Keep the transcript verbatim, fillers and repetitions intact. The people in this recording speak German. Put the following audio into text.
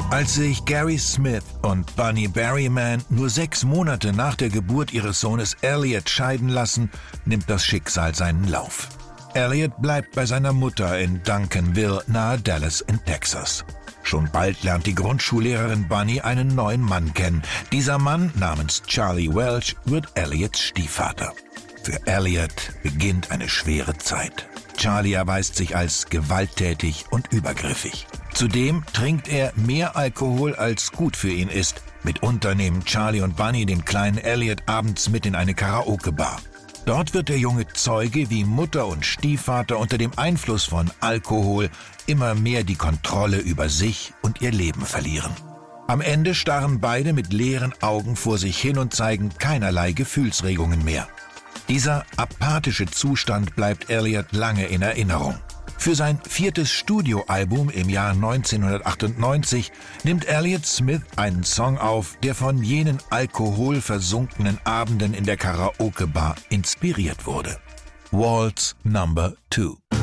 Als sich Gary Smith und Bunny Berryman nur sechs Monate nach der Geburt ihres Sohnes Elliot scheiden lassen, nimmt das Schicksal seinen Lauf. Elliot bleibt bei seiner Mutter in Duncanville nahe Dallas in Texas. Schon bald lernt die Grundschullehrerin Bunny einen neuen Mann kennen. Dieser Mann, namens Charlie Welch, wird Elliots Stiefvater. Für Elliot beginnt eine schwere Zeit. Charlie erweist sich als gewalttätig und übergriffig. Zudem trinkt er mehr Alkohol, als gut für ihn ist. Mitunter nehmen Charlie und Bunny den kleinen Elliot abends mit in eine Karaoke-Bar. Dort wird der Junge Zeuge, wie Mutter und Stiefvater unter dem Einfluss von Alkohol immer mehr die Kontrolle über sich und ihr Leben verlieren. Am Ende starren beide mit leeren Augen vor sich hin und zeigen keinerlei Gefühlsregungen mehr. Dieser apathische Zustand bleibt Elliot lange in Erinnerung. Für sein viertes Studioalbum im Jahr neunzehnhundertachtundneunzig nimmt Elliott Smith einen Song auf, der von jenen alkoholversunkenen Abenden in der Karaoke-Bar inspiriert wurde. Waltz Number Two.